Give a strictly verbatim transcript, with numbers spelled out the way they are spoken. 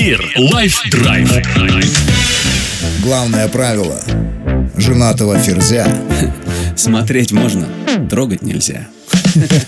Эфир Life Drive. Главное правило женатого ферзя: смотреть можно, трогать нельзя.